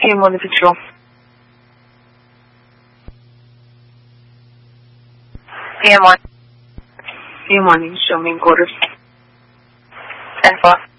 PM1 to Patrol. PM1. PM1, you show main quarters. 10-4.